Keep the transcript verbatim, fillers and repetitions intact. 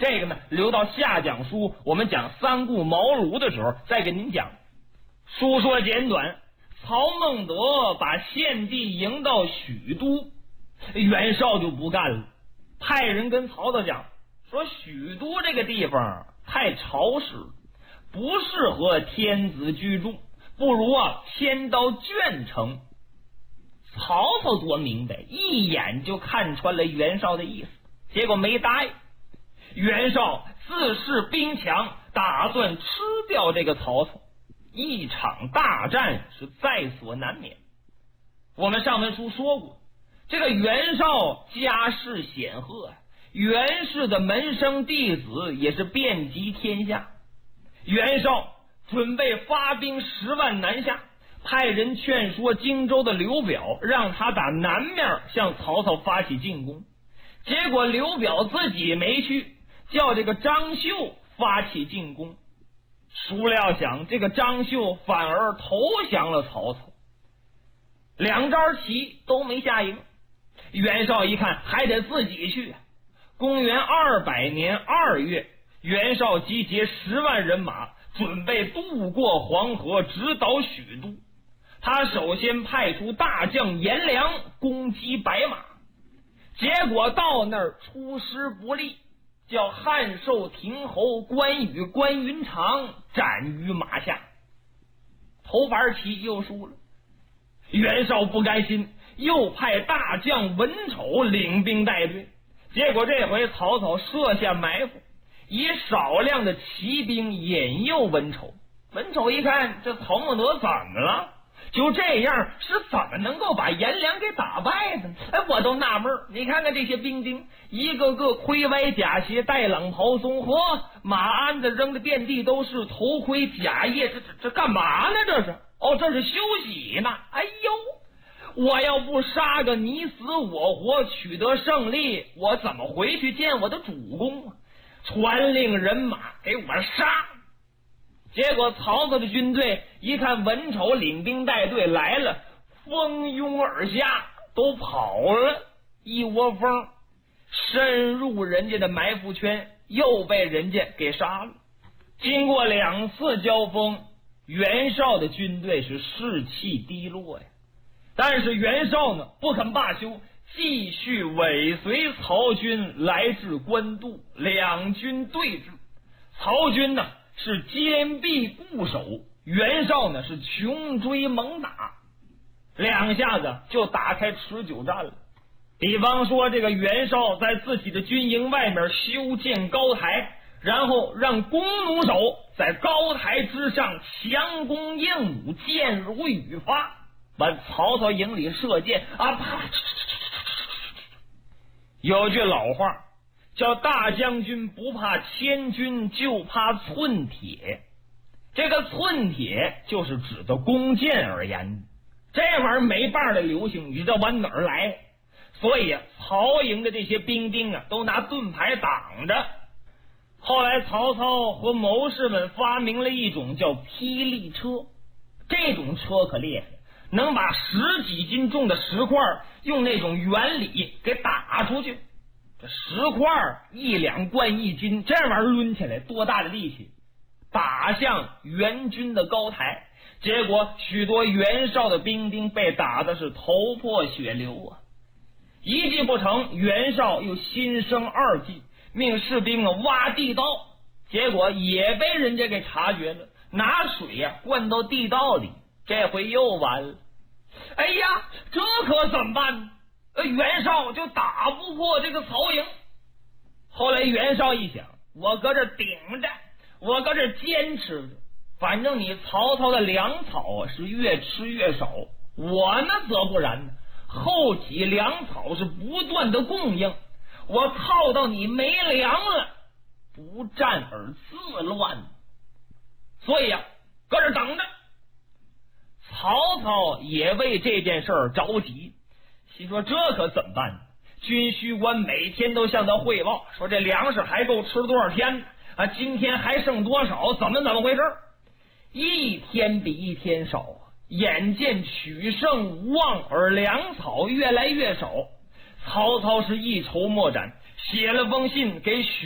这个呢，留到下讲书，我们讲三顾茅庐的时候再给您讲。书说简短，曹孟德把献帝迎到许都，袁绍就不干了，派人跟曹操讲说，许都这个地方太潮湿，不适合天子居住，不如啊迁到鄄城。曹操多明白，一眼就看穿了袁绍的意思，结果没答应。袁绍自恃兵强，打算吃掉这个曹操，一场大战是在所难免。我们上文书说过，这个袁绍家世显赫，袁氏的门生弟子也是遍及天下。袁绍准备发兵十万南下，派人劝说荆州的刘表，让他打南面向曹操发起进攻。结果刘表自己没去，叫这个张绣发起进攻。孰料想这个张绣反而投降了曹操，两招棋都没下赢。袁绍一看还得自己去。公元二百年二月，袁绍集结十万人马，准备渡过黄河，直捣许都。他首先派出大将颜良攻击白马，结果到那儿出师不利，叫汉寿亭侯关羽、关云长斩于马下。头盘棋又输了，袁绍不甘心，又派大将文丑领兵带队。结果这回曹操设下埋伏，以少量的骑兵引诱文丑。文丑一看这曹孟德怎么了，就这样是怎么能够把颜良给打败的？哎，我都纳闷，你看看这些兵丁，一个个盔歪甲斜，带朗袍松，嚯，马鞍子扔的遍地都是，头盔甲叶，这这这干嘛呢？这是哦，这是休息呢。哎呦，我要不杀个你死我活，取得胜利，我怎么回去见我的主公啊？传令人马给我杀！结果曹操的军队一看文丑领兵带队来了，蜂拥而下，都跑了，一窝蜂深入人家的埋伏圈，又被人家给杀了。经过两次交锋，袁绍的军队是士气低落呀。但是袁绍呢不肯罢休，继续尾随曹军来至官渡，两军对峙。曹军呢是坚壁固守，袁绍呢是穷追猛打，两下子就打开持久战了。比方说这个袁绍在自己的军营外面修建高台，然后让弓弩手在高台之上强弓硬弩，箭如雨发，往曹操营里射箭啊！啪！有句老话叫大将军不怕千军，就怕寸铁。这个寸铁就是指的弓箭而言，这玩意儿没办法流行，你知道往哪儿来？所以啊，曹营的这些兵丁啊都拿盾牌挡着。后来曹操和谋士们发明了一种叫霹雳车，这种车可厉害，能把十几斤重的石块用那种原理给打出去。这石块一两贯一斤，这玩意儿抡起来多大的力气，打向袁军的高台。结果许多袁绍的兵丁被打的是头破血流啊！一计不成，袁绍又心生二计，命士兵啊挖地道，结果也被人家给察觉了，拿水呀、啊、灌到地道里，这回又完了。哎呀，这可怎么办呢？袁绍就打不过这个曹营。后来袁绍一想，我搁这顶着，我搁这坚持着，反正你曹操的粮草是越吃越少，我呢则不然呢，后起粮草是不断的供应，我靠到你没粮了，不战而自乱。所以啊，搁这等着。曹操也为这件事儿着急，心说这可怎么办呢？军需官每天都向他汇报，说这粮食还够吃多少天啊？今天还剩多少？怎么怎么回事？一天比一天少啊！眼见取胜无望，而粮草越来越少，曹操是一筹莫展，写了封信给许